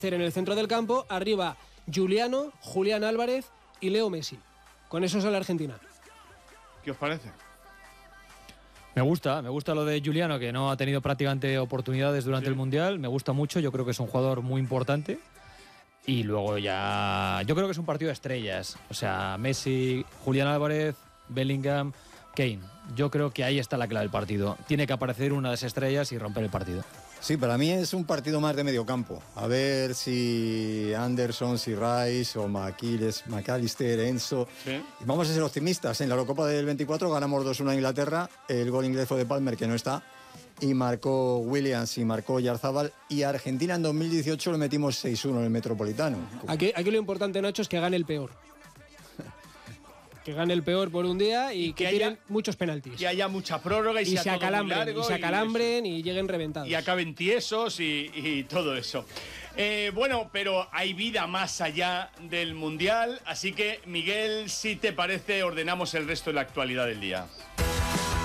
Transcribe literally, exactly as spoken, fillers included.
En el centro del campo, arriba Juliano, Julián Álvarez y Leo Messi. Con eso sale Argentina. ¿Qué os parece? Me gusta, me gusta lo de Juliano, que no ha tenido prácticamente oportunidades durante sí. el Mundial. Me gusta mucho, yo creo que es un jugador muy importante. Y luego ya... Yo creo que es un partido de estrellas. O sea, Messi, Julián Álvarez, Bellingham, Kane. Yo creo que ahí está la clave del partido. Tiene que aparecer una de esas estrellas y romper el partido. Sí, para mí es un partido más de medio campo. A ver si Anderson, si Rice o McAllister, McAllister, Enzo. Sí. Y vamos a ser optimistas. En la Eurocopa del veinticuatro ganamos dos uno a Inglaterra. El gol inglés fue de Palmer, que no está. Y marcó Williams y marcó Yarzábal. Y a Argentina en dos mil dieciocho le metimos seis uno en el Metropolitano. Aquí, aquí lo importante, Nacho, es que gane el peor. Que gane el peor por un día y, y que, que tiren muchos penaltis. Que haya mucha prórroga y, y sea se acalambren, todo muy largo, y se acalambren y, y lleguen reventados. Y acaben tiesos y, y todo eso. Eh, bueno, pero hay vida más allá del Mundial, así que, Miguel, si te parece, ordenamos el resto de la actualidad del día.